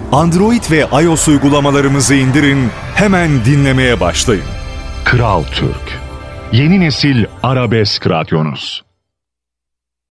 Android ve iOS uygulamalarımızı indirin, hemen dinlemeye başlayın. Kral Türk, yeni nesil arabesk radyonuz.